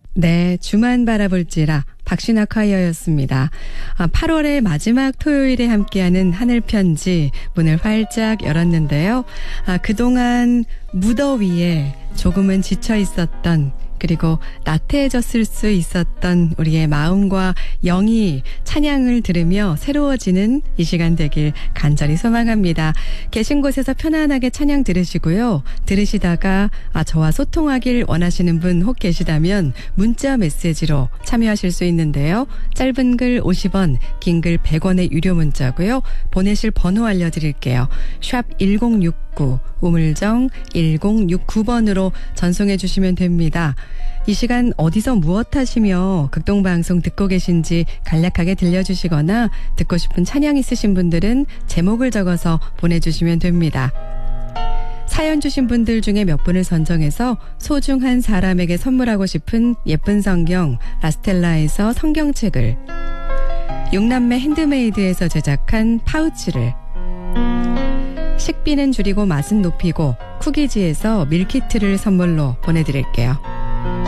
네, 주만 바라볼지라 박신아 콰이어였습니다. 8월의 마지막 토요일에 함께하는 하늘편지 문을 활짝 열었는데요. 그동안 무더위에 조금은 지쳐 있었던, 그리고 나태해졌을 수 있었던 우리의 마음과 영이 찬양을 들으며 새로워지는 이 시간 되길 간절히 소망합니다. 계신 곳에서 편안하게 찬양 들으시고요. 들으시다가 저와 소통하길 원하시는 분 혹 계시다면 문자 메시지로 참여하실 수 있는데요. 짧은 글 50원, 긴 글 100원의 유료 문자고요. 보내실 번호 알려드릴게요. 샵 1069, 우물정 1069번으로 전송해 주시면 됩니다. 이 시간 어디서 무엇 하시며 극동방송 듣고 계신지 간략하게 들려주시거나 듣고 싶은 찬양 있으신 분들은 제목을 적어서 보내주시면 됩니다. 사연 주신 분들 중에 몇 분을 선정해서 소중한 사람에게 선물하고 싶은 예쁜 성경 라스텔라에서 성경책을, 육남매 핸드메이드에서 제작한 파우치를, 식비는 줄이고 맛은 높이고 쿠키즈에서 밀키트를 선물로 보내드릴게요.